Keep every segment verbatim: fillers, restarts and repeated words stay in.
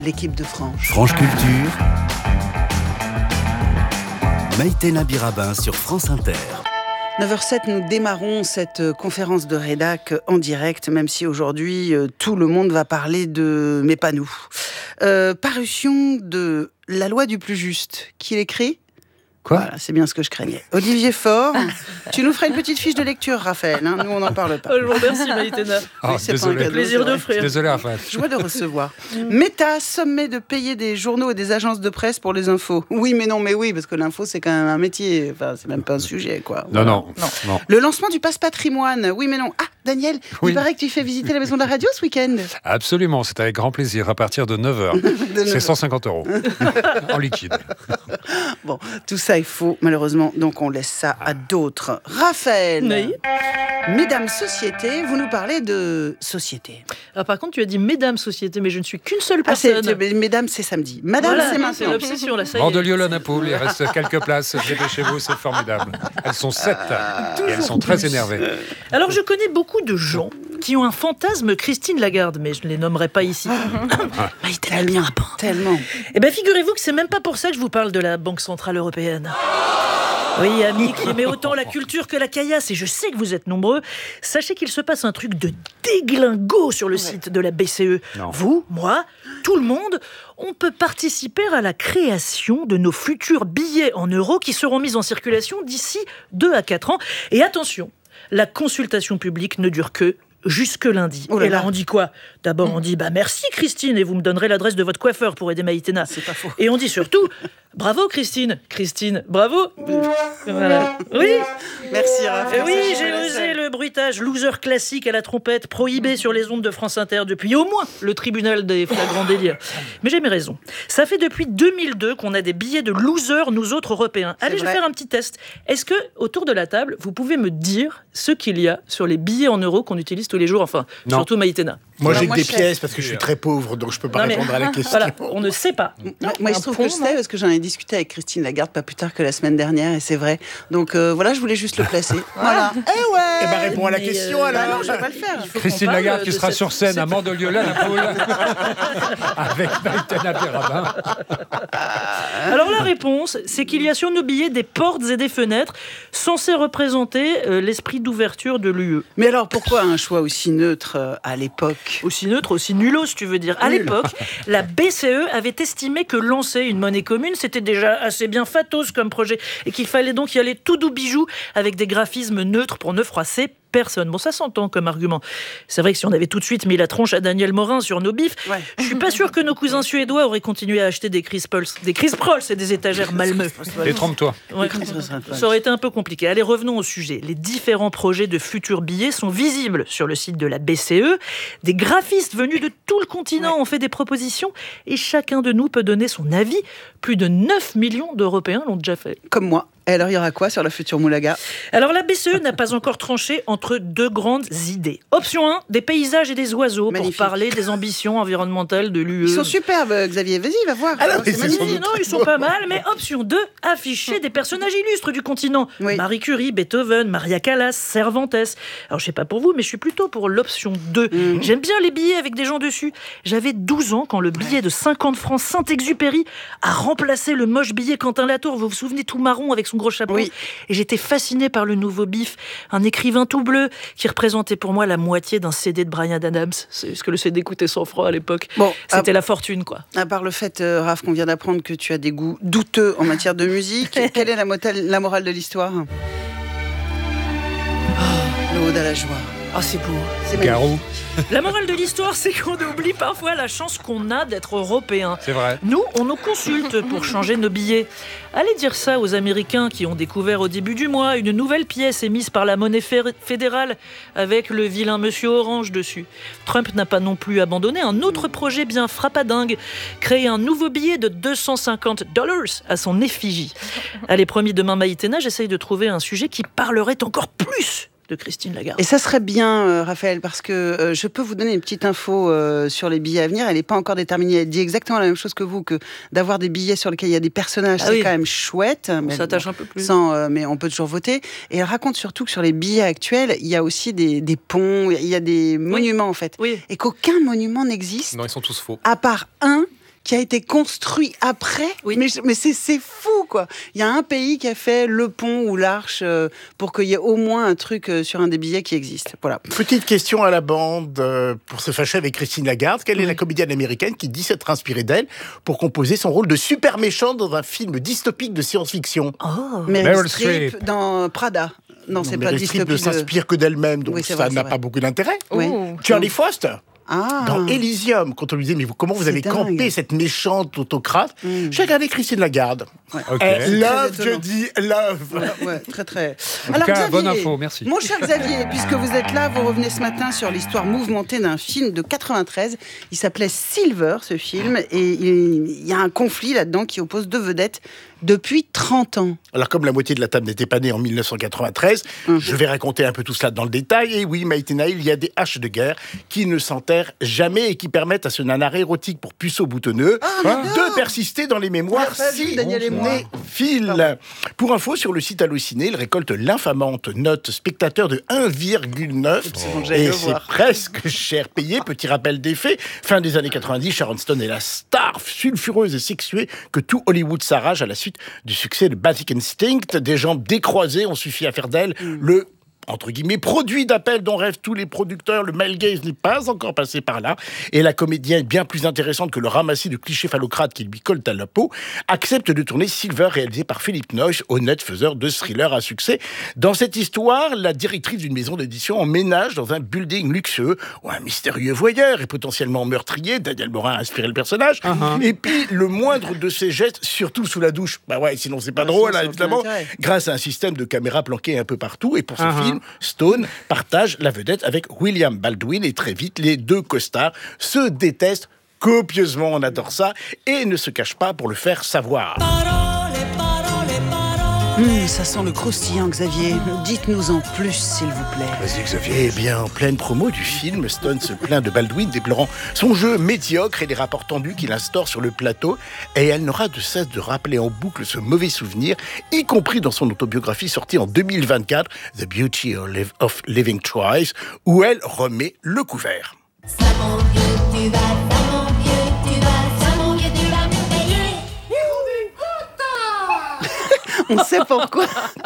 L'équipe de Franche. Franche Culture. Maïtena Birabin sur France Inter. neuf heures zéro sept, nous démarrons cette conférence de rédac en direct, même si aujourd'hui, euh, tout le monde va parler de... mais pas nous. Euh, parution de La loi du plus juste. Qui l'écrit ? Quoi ? Voilà, c'est bien ce que je craignais. Olivier Faure, tu nous feras une petite fiche de lecture, Raphaël. Hein, nous, on n'en parle pas. Je vous remercie, Maïtena. Oh, Oui, c'est désolé. pas un cadeau, Plaisir c'est vrai. d'offrir. Désolé, Raphaël. Joie de recevoir. Méta, sommet de payer des journaux et des agences de presse pour les infos. Oui, mais non, mais oui, parce que l'info, c'est quand même un métier. Enfin, c'est même pas un sujet, quoi. Non, Voilà. non, non, non. Le lancement du passe-patrimoine. Oui, mais non. Ah, Daniel, Oui. il paraît que tu fais visiter la maison de la radio ce week-end. Absolument, c'est avec grand plaisir. À partir de neuf heures. De C'est neuf- cent cinquante euros. En liquide. Bon, tout ça est faux, malheureusement. Donc, on laisse ça à d'autres. Raphaël. Oui. Mesdames sociétés, vous nous parlez de société. Ah, par contre, tu as dit mesdames sociétés, mais je ne suis qu'une seule Ah, c'est, personne. c'est- mesdames, c'est samedi. Madame, Voilà, c'est c'est maintenant. l'obsession, là, ça y est. Mandelieu-la-Napoule, il reste quelques places. Dépêchez-vous, c'est formidable. Elles sont sept. Et elles sont très énervées. Alors, je connais beaucoup de gens qui ont un fantasme Christine Lagarde, mais je ne les nommerai pas ici. Maïtena Birabin. Tellement. Eh bien, figurez-vous que c'est même pas pour ça que je vous parle de la Banque Centrale Européenne. Oui, amis qui aimez autant la culture que la caillasse, et je sais que vous êtes nombreux, sachez qu'il se passe un truc de déglingo sur le site de la B C E. Non. Vous, moi, tout le monde, on peut participer à la création de nos futurs billets en euros qui seront mis en circulation d'ici deux à quatre ans. Et attention, la consultation publique ne dure que jusque lundi. Oh là et là, là. on dit quoi ? D'abord, on dit bah merci Christine, et vous me donnerez l'adresse de votre coiffeur pour aider Maïtena. C'est pas faux. Et on dit surtout bravo Christine. Christine, bravo. Voilà. Oui. Merci, Raphaël. Eh oui, Ça, je j'ai me laisse. osé le bruitage loser classique à la trompette, prohibé sur les ondes de France Inter depuis au moins le tribunal des flagrants délires. Mais j'ai mes raisons. Ça fait depuis deux mille deux qu'on a des billets de losers, nous autres Européens. Allez, je vais vrai. faire un petit test. Est-ce que, autour de la table, vous pouvez me dire ce qu'il y a sur les billets en euros qu'on utilise tous les jours, enfin, Non. surtout Maïtena? Moi, Alors, j'ai que moi, des je sais. pièces parce que je suis très pauvre, donc je peux pas Non, mais- répondre à la question. Voilà, on ne sait pas. Moi, moi, il Un se trouve pont, que je sais, non parce que j'en ai discuté avec Christine Lagarde pas plus tard que la semaine dernière, et c'est vrai. Donc euh, voilà, je voulais juste le placer. Voilà. Eh ouais. Eh ben, réponds à la Mais, question euh, alors. Bah non, je vais pas le faire. Il faut Christine qu'on parle Lagarde qui de sera cette- sur scène à cette- Mandelieu-la-Napoule avec Maïtena Birabin. Alors la réponse, c'est qu'il y a sur nos billets des portes et des fenêtres censées représenter euh, l'esprit d'ouverture de l'U E. Mais alors, pourquoi un choix aussi neutre euh, à l'époque ? Aussi neutre, aussi nulos, tu veux dire. À Nul. l'époque, la B C E avait estimé que lancer une monnaie commune, c'était déjà assez bien fatos comme projet, et qu'il fallait donc y aller tout doux bijou avec des graphismes neutres pour ne froisser personne. Bon, ça s'entend comme argument. C'est vrai que si on avait tout de suite mis la tronche à Daniel Morin sur nos bifs, Ouais. je suis pas sûr que nos cousins suédois auraient continué à acheter des Chris Pauls, des Chris Prolls et des étagères Malmö. Détrompe-toi. Ouais. Ça aurait été un peu compliqué. Allez, revenons au sujet. Les différents projets de futurs billets sont visibles sur le site de la B C E. Des graphistes venus de tout le continent ont fait des propositions et chacun de nous peut donner son avis. Plus de neuf millions d'Européens l'ont déjà fait. Comme moi. Et alors, il y aura quoi sur la future Moulaga ? Alors, la B C E n'a pas encore tranché entre deux grandes idées. Option un, des paysages et des oiseaux Magnifique. pour parler des ambitions environnementales de l'U E. Ils sont superbes, Xavier. Vas-y, va voir. Ah non, mais C'est c'est Oui, magnifique. sans doute- non, ils sont pas mal, mais option deux, afficher des personnages illustres du continent. Oui. Marie Curie, Beethoven, Maria Callas, Cervantes. Alors, je sais pas pour vous, mais je suis plutôt pour l'option deux. Mhm. J'aime bien les billets avec des gens dessus. J'avais douze ans quand le billet de cinquante francs Saint-Exupéry a remplacé le moche billet Quentin Latour. Vous vous souvenez, tout marron avec son gros chapeau? Oui. Et j'étais fascinée par le nouveau bif, un écrivain tout bleu qui représentait pour moi la moitié d'un C D de Bryan Adams. C'est parce que le C D coûtait cent francs à l'époque. Bon, C'était la fortune, quoi. à part le fait, euh, Raph, qu'on vient d'apprendre que tu as des goûts douteux en matière de musique, quelle est la, motel- la morale de l'histoire ? Le haut à la joie. Ah, c'est beau. C'est magnifique. Garou, La morale de l'histoire, c'est qu'on oublie parfois la chance qu'on a d'être européen. c'est vrai. Nous, on nous consulte pour changer nos billets. Allez dire ça aux Américains qui ont découvert au début du mois une nouvelle pièce émise par la monnaie fé- fédérale avec le vilain monsieur Orange dessus. Trump n'a pas non plus abandonné un autre projet bien frappadingue, créer un nouveau billet de deux cent cinquante dollars à son effigie. Allez, promis, demain Maïtena, j'essaye de trouver un sujet qui parlerait encore plus de Christine Lagarde. Et ça serait bien, euh, Raphaël, parce que euh, je peux vous donner une petite info euh, sur les billets à venir. Elle n'est pas encore déterminée. Elle dit exactement la même chose que vous, que d'avoir des billets sur lesquels il y a des personnages, Ah c'est oui. quand même chouette. On Mais s'attache bon, un peu plus. sans, euh, mais on peut toujours voter. Et elle raconte surtout que sur les billets actuels, il y a aussi des, des ponts, il y a des monuments en fait. Oui. Et qu'aucun monument n'existe, Non, ils sont tous faux. à part un qui a été construit après. Oui. Mais, mais c'est, c'est fou, quoi. Il y a un pays qui a fait le pont ou l'arche euh, pour qu'il y ait au moins un truc euh, sur un des billets qui existe. Voilà. Petite question à la bande euh, pour se fâcher avec Christine Lagarde. Quelle est la comédienne américaine qui dit s'être inspirée d'elle pour composer son rôle de super méchant dans un film dystopique de science-fiction? Oh. Meryl Meryl Streep Streep. dans Prada. Non, c'est Non, pas Meryl Streep dystopique. ne de- s'inspire que d'elle-même, donc Oui, c'est ça vrai, c'est n'a vrai. pas beaucoup d'intérêt. Oui. Oh. Charlie Foster, Ah. dans Elysium, quand on lui disait mais vous, comment vous C'est avez dingue. campé cette méchante autocrate, Mm. j'ai regardé Christine Lagarde. Ok. Eh, love, Très je étonnant. dis love. Ouais, ouais, très très. En tout cas, bonne info, merci. Mon cher Xavier, puisque vous êtes là, vous revenez ce matin sur l'histoire mouvementée d'un film de quatre-vingt-treize. Il s'appelait Silver, ce film, et il il y a un conflit là-dedans qui oppose deux vedettes depuis trente ans. Alors, comme la moitié de la table n'était pas née en mille neuf cent quatre-vingt-treize, Mhm. je vais raconter un peu tout cela dans le détail. Et oui, Maïté Naïl, il y a des haches de guerre qui ne s'enterrent jamais et qui permettent à ce nanar érotique pour puceau boutonneux Quoi de persister dans les mémoires On l'a pas vu, si Daniel et moi. cinéphiles. Pour info, sur le site Allociné, il récolte l'infamante note spectateur de un virgule neuf. Absolument, j'allais Et le c'est voir. presque cher payé. Petit rappel des faits. Fin des années quatre-vingt-dix, Sharon Stone est la star sulfureuse et sexuée que tout Hollywood s'arrache à la suite du succès de Basic Instinct. Des jambes décroisées ont suffi à faire d'elle le entre guillemets, produit d'appel dont rêvent tous les producteurs. Le male gaze n'est pas encore passé par là. Et la comédienne, bien plus intéressante que le ramassis de clichés phallocrates qui lui collent à la peau, accepte de tourner Silver, réalisé par Philippe Noyce, honnête faiseur de thrillers à succès. Dans cette histoire, la directrice d'une maison d'édition emménage dans un building luxueux où un mystérieux voyeur et potentiellement meurtrier, Daniel Morin a inspiré le personnage, Uh-huh. et puis le moindre de ses gestes, surtout sous la douche, bah ouais, sinon c'est pas Bah, drôle, sinon, hein, ça n'a aucun évidemment, intérêt. grâce à un système de caméras planquées un peu partout. Et pour ce Uh-huh. film, Stone partage la vedette avec William Baldwin et très vite, les deux costards se détestent copieusement, on adore ça, et ne se cachent pas pour le faire savoir. Hum, ça sent le croustillant, Xavier. Dites-nous en plus, s'il vous plaît. Vas-y, Xavier. Eh bien, en pleine promo du film, Stone se plaint de Baldwin, déplorant son jeu médiocre et les rapports tendus qu'il instaure sur le plateau. Et elle n'aura de cesse de rappeler en boucle ce mauvais souvenir, y compris dans son autobiographie sortie en deux mille vingt-quatre, The Beauty of Liv- of Living Twice, où elle remet le couvert. Ça mon vieux, tu vas, ça mon vieux, tu vas, ça mon vieux, tu vas me payer. On sait pourquoi.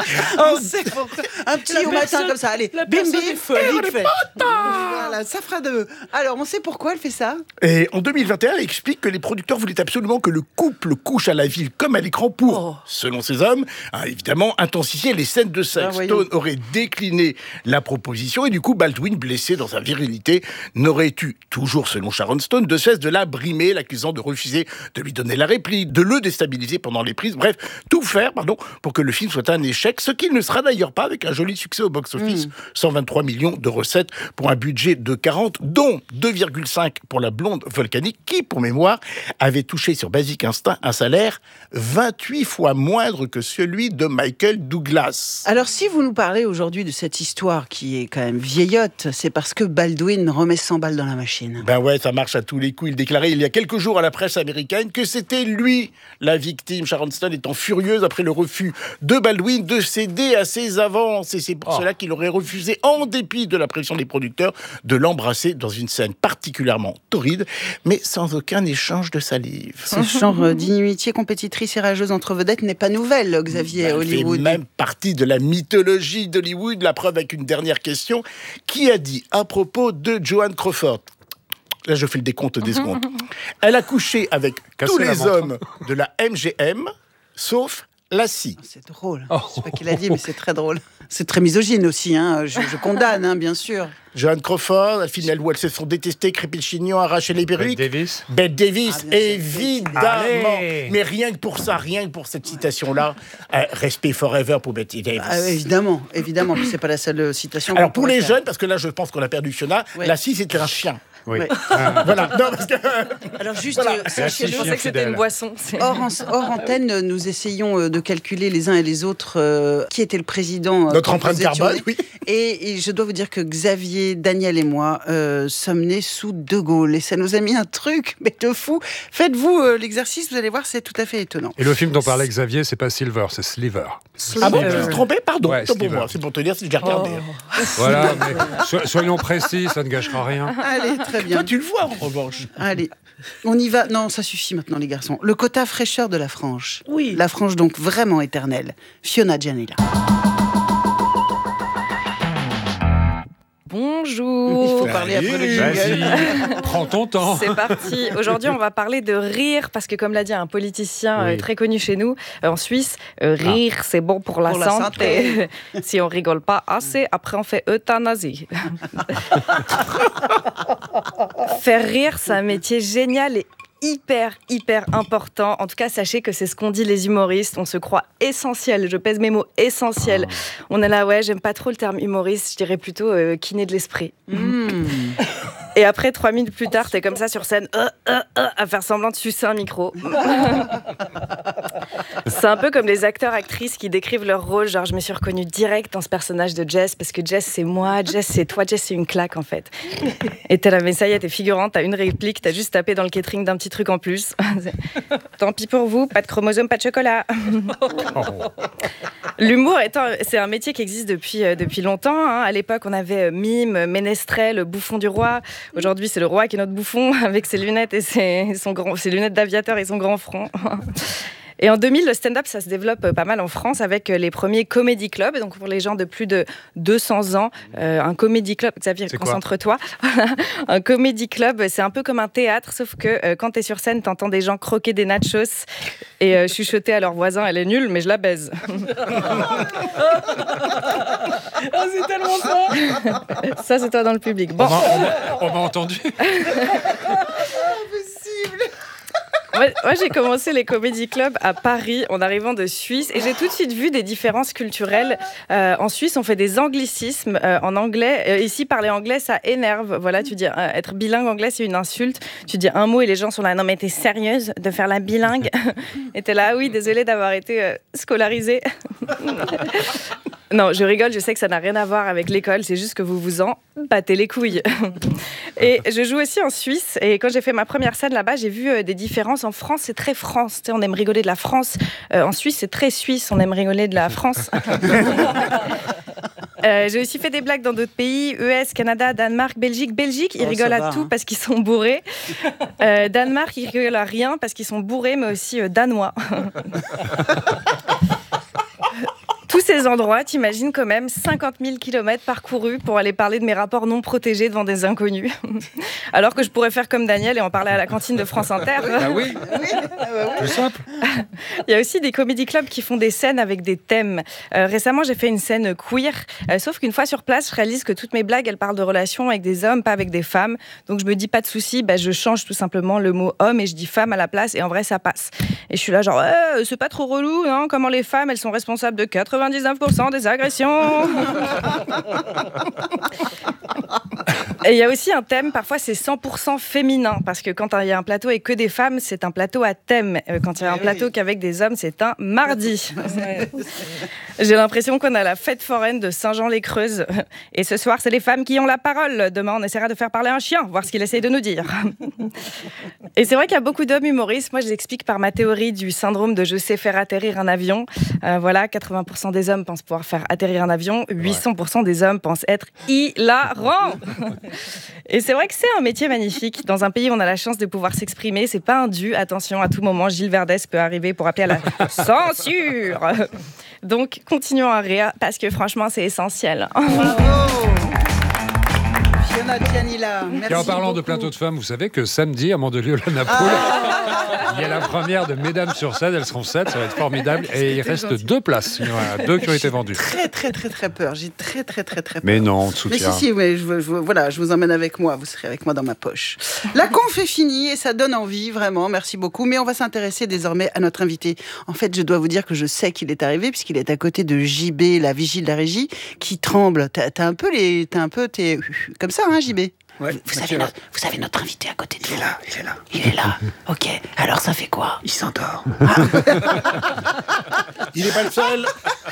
On sait pourquoi. Un petit La au matin personne- comme ça. Allez, la bim personne bim, est folle. vite fait. Voilà, ça fera deux. Alors, on sait pourquoi elle fait ça. Et en deux mille vingt et un, elle explique que les producteurs voulaient absolument que le couple couche à la ville comme à l'écran pour, Oh. selon ces hommes, hein, évidemment, intensifier les scènes de Ah, sexe. voyons. Stone aurait décliné la proposition et du coup, Baldwin, blessé dans sa virilité, n'aurait eu, toujours selon Sharon Stone, de cesse de la brimer, l'accusant de refuser de lui donner la réplique, de le déstabiliser pendant les prises, bref, tout faire, pardon, pour que le film soit un échec, ce qu'il ne sera d'ailleurs pas avec un joli succès au box-office, cent vingt-trois millions de recettes pour un budget de quarante, dont deux virgule cinq pour la blonde volcanique, qui, pour mémoire, avait touché sur Basic Instinct un salaire vingt-huit fois moindre que celui de Michael Douglas. Alors, si vous nous parlez aujourd'hui de cette histoire qui est quand même vieillotte, c'est parce que Baldwin remet cent balles dans la machine. Ben ouais, ça marche à tous les coups. Il déclarait il y a quelques jours à la presse américaine que c'était lui la victime. Sharon Stone étant furieuse après le refus de Baldwin de céder à ses avances. Et c'est pour Oh. cela qu'il aurait refusé, en dépit de la pression des producteurs, de l'embrasser dans une scène particulièrement torride, mais sans aucun échange de salive. Ce genre d'inimitié compétitrice et rageuse entre vedettes n'est pas nouvelle, Xavier, Elle Hollywood. fait même partie de la mythologie d'Hollywood. La preuve avec une dernière question. Qui a dit à propos de Joan Crawford? Là, je fais le décompte des secondes. Elle a couché avec Cassez tous la les montre. hommes de la M G M, sauf Lassie. C'est drôle. Oh. Je sais pas qui l'a dit, mais c'est très drôle. C'est très misogyne aussi, hein. je, je condamne, hein, bien sûr. Joan Crawford, la finale où elles se sont détestées, crépé le chignon, arraché les Bette perruques. Davis. Bette Davis, Ah, bien sûr. évidemment. Allez. Mais rien que pour ça, rien que pour cette citation-là, euh, respect forever pour Betty Davis. Ah, évidemment, évidemment. Puis c'est pas la seule euh, citation. Alors qu'on pour pourrait les faire. jeunes, parce que là je pense qu'on a perdu Fiona, Ouais. Lassie c'était un chien. Oui. Ouais. Voilà. Non, parce que... Alors juste, Voilà. euh, Merci, sachez-le, chien Je pensais que c'était fidèle. une boisson. C'est- hors, en- hors antenne, nous essayons euh, de calculer les uns et les autres euh, qui était le président. euh, Notre quand empreinte vous étiez carbone, nés. oui. Et, et je dois vous dire que Xavier, Daniel et moi euh, sommes nés sous De Gaulle. Et ça nous a mis un truc, mais de fou. Faites-vous euh, l'exercice, vous allez voir, c'est tout à fait étonnant. Et le film dont parlait Xavier, c'est pas Silver, c'est Sliver. Ah bon, Euh, je me suis trompé, pardon. Ouais, Tant pour Steven. moi, c'est pour te dire si j'ai regardé. Oh. Voilà, mais so- soyons précis, ça ne gâchera rien. Allez, très Très bien. Toi, tu le vois, en revanche. Allez, on y va. Non, ça suffit maintenant, les garçons. Le quota fraîcheur de la frange. Oui. La frange donc vraiment éternelle. Fiona Gianella. Bonjour. Il faut parler après le jingle. Vas-y, prends ton temps. C'est parti. Aujourd'hui, on va parler de rire parce que, comme l'a dit un politicien Oui. euh, très connu chez nous, euh, en Suisse, euh, rire, c'est bon pour la Pour la santé. Si on rigole pas assez, après on fait euthanasie. Faire rire, c'est un métier génial et hyper, hyper important. En tout cas, sachez que c'est ce qu'ont dit les humoristes. On se croit essentiel. Je pèse mes mots, essentiel. On est là, ouais, j'aime pas trop le terme humoriste. Je dirais plutôt euh, kiné de l'esprit. Mmh. Et après, trois minutes plus tard, t'es comme ça sur scène, euh, euh, euh, à faire semblant de sucer un micro. C'est un peu comme les acteurs-actrices qui décrivent leur rôle. Genre, je me suis reconnue direct dans ce personnage de Jess, parce que Jess, c'est moi, Jess, c'est toi, Jess, c'est une claque, en fait. Et t'es là, mais ça y est, t'es figurante, t'as une réplique, t'as juste tapé dans le catering d'un petit truc en plus. Tant pis pour vous, pas de chromosomes, pas de chocolat. L'humour, étant, c'est un métier qui existe depuis, euh, depuis longtemps. Hein. À l'époque, on avait euh, mime, ménestrel, bouffon du roi. Aujourd'hui, c'est le roi qui est notre bouffon, avec ses lunettes et ses, son grand, ses lunettes d'aviateur et son grand front. Et en deux mille, le stand-up, ça se développe pas mal en France avec les premiers comedy clubs. Donc pour les gens de plus de deux cents ans, euh, un comedy club, Xavier, concentre-toi. Un comedy club, c'est un peu comme un théâtre, sauf que euh, quand t'es sur scène, t'entends des gens croquer des nachos et euh, chuchoter à leurs voisins. Elle est nulle, mais je la baise. Oh, c'est tellement ça. Ça, c'est toi dans le public. Bon. On m'a- on m'a- on m'a entendu. Moi, moi, j'ai commencé les comédie clubs à Paris en arrivant de Suisse et j'ai tout de suite vu des différences culturelles. Euh, en Suisse, on fait des anglicismes euh, en anglais. Euh, ici, parler anglais, ça énerve. Voilà, tu dis euh, être bilingue anglais, c'est une insulte. Tu dis un mot et les gens sont là. Non, mais t'es sérieuse de faire la bilingue? Et t'es là, ah oui, désolée d'avoir été euh, scolarisée. Non, je rigole, je sais que ça n'a rien à voir avec l'école, c'est juste que vous vous en battez les couilles. Et je joue aussi en Suisse, et quand j'ai fait ma première scène là-bas, j'ai vu euh, des différences. En France, c'est très France, tu sais, on aime rigoler de la France. Euh, en Suisse, c'est très suisse, on aime rigoler de la France. Euh, j'ai aussi fait des blagues dans d'autres pays, U S, Canada, Danemark, Belgique. Belgique, ils Oh, rigolent ça à va, tout hein. parce qu'ils sont bourrés. Euh, Danemark, ils rigolent à rien parce qu'ils sont bourrés, mais aussi euh, danois. Tous ces endroits, t'imagines quand même cinquante mille kilomètres parcourus pour aller parler de mes rapports non protégés devant des inconnus. Alors que je pourrais faire comme Daniel et en parler à la cantine de France Inter. Ah oui, plus simple. Il y a aussi des comédie clubs qui font des scènes avec des thèmes. Euh, récemment, j'ai fait une scène queer, euh, sauf qu'une fois sur place, je réalise que toutes mes blagues, elles parlent de relations avec des hommes, pas avec des femmes. Donc je me dis pas de souci, bah, je change tout simplement le mot homme et je dis femme à la place et en vrai ça passe. Et je suis là genre, eh, c'est pas trop relou, non? Comment les femmes, elles sont responsables de quatre-vingt-dix-neuf pour cent des agressions. Et il y a aussi un thème, parfois c'est cent pour cent féminin, parce que quand il y a un plateau avec que des femmes, c'est un plateau à thème. Euh, Quand il y a un Eh plateau oui. qu'avec des hommes, c'est un mardi. J'ai l'impression qu'on a la fête foraine de Saint-Jean-les-Creuses. Et ce soir, c'est les femmes qui ont la parole. Demain, on essaiera de faire parler un chien, voir ce qu'il essaye de nous dire. Et c'est vrai qu'il y a beaucoup d'hommes humoristes. Moi, je l'explique par ma théorie du syndrome de je sais faire atterrir un avion. Euh, voilà, quatre-vingts pour cent des hommes pensent pouvoir faire atterrir un avion. huit cents pour cent des hommes pensent être hilarants. Et c'est vrai que c'est un métier magnifique. Dans un pays où on a la chance de pouvoir s'exprimer, c'est pas un dû. Attention, à tout moment, Gilles Verdès peut arriver pour appeler à la censure. Donc, continuons à rire parce que franchement, c'est essentiel. Fiona Gianella, merci. Et en parlant de beaucoup. plateau de femmes, vous savez que samedi, à Mandelieu, la Napoule, il y a la première de Mesdames sur scène. Elles seront sept, ça va être formidable. Et il reste gentil. deux places. Il y en a deux qui ont été vendues. Très, très, très, très peur. J'ai très, très, très, très peur. Mais non, on te Mais soutient. si, si, ouais, je, veux- je veux- voilà, je vous emmène avec moi. Vous serez avec moi dans ma poche. La conf est finie et ça donne envie, vraiment. Merci beaucoup. Mais on va s'intéresser désormais à notre invité. En fait, je dois vous dire que je sais qu'il est arrivé puisqu'il est à côté de J B, la vigie de la régie, qui tremble. T'as t'as un peu les, t'as un peu tes, comme ça, hein, J B. Ouais, Vous savez, notre, vous savez notre invité à côté de vous. Il est là, il est là. Il est là. Ok. Alors ça fait quoi? Il s'endort. Il n'est pas le seul.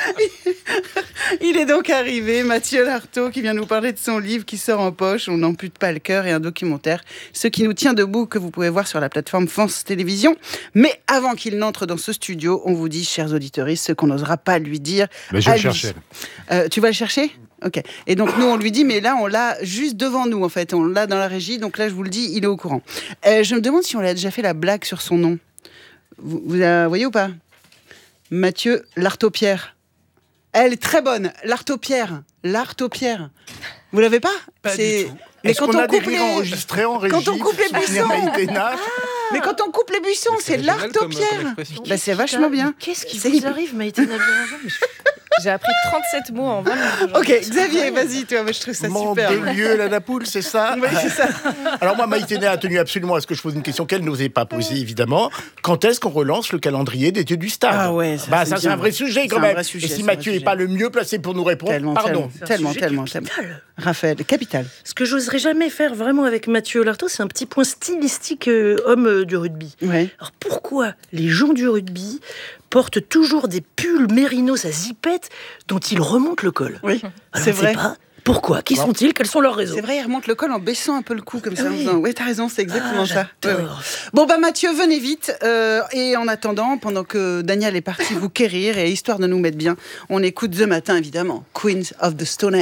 Il est donc arrivé, Mathieu Lartaud, qui vient nous parler de son livre qui sort en poche, On n'ampute pas le cœur, et un documentaire, Ce qui nous tient debout, que vous pouvez voir sur la plateforme France Télévisions. Mais avant qu'il n'entre dans ce studio, on vous dit, chers auditeurs, ce qu'on n'osera pas lui dire. Mais je vais à le lui. chercher. Euh, tu vas le chercher ? Ok. Et donc nous on lui dit, mais là on l'a juste devant nous en fait, on l'a dans la régie, donc là je vous le dis, il est au courant. Euh, je me demande si on a déjà fait la blague sur son nom. Vous, vous la voyez ou pas? Mathieu Lartaupierre. Elle est très bonne, Lartaupierre. Lartaupierre. Vous l'avez pas? Pas C'est... du tout. Mais Est-ce quand qu'on on a des coupe rires les- enregistrés en régie quand on coupe les pour soutenir buissons. Maïté Nash Mais quand on coupe les buissons, c'est original comme- comme Lartaupierre. expression. Bah, c'est vachement bien. Qu'est-ce qui C'est- vous arrive, Maïté Nabiraban? J'ai appris trente-sept mots en vingt minutes. Ok, Xavier, vas-y, toi, moi, je trouve ça Mon super. de Dieu, la napoule, c'est ça Oui, c'est ça. Alors moi, Maïté Nash a tenu absolument à ce que je pose une question qu'elle n'osait pas poser, évidemment. Quand est-ce qu'on relance le calendrier d'études du stade? Ah ouais, ça, bah, c'est ça c'est bien. un vrai sujet C'est quand un même. vrai sujet, Et c'est si un Mathieu vrai n'est pas sujet. le mieux placé pour nous répondre, Tellement, pardon. tellement, tellement, sujet tellement, capital. tellement. Raphaël, capital. Ce que j'oserais jamais faire vraiment avec Mathieu Lartaud, c'est un petit point stylistique euh, homme euh, du rugby. Ouais. Alors pourquoi les gens du rugby portent toujours des pulls mérinos à zipette dont ils remontent le col? Oui, Alors, c'est on ne sait vrai. pas. Pourquoi? Qui sont-ils? Quelles sont leurs raisons? C'est vrai, il remonte le col en baissant un peu le cou comme ça. en Oui. faisant- Ouais, t'as raison, c'est exactement Ah, ça. Ouais, j'adore. ouais. Bon, bah Mathieu, venez vite. euh, et en attendant, pendant que Daniel est parti vous quérir, et histoire de nous mettre bien, on écoute The Matin, évidemment. Queens of the Stone Age.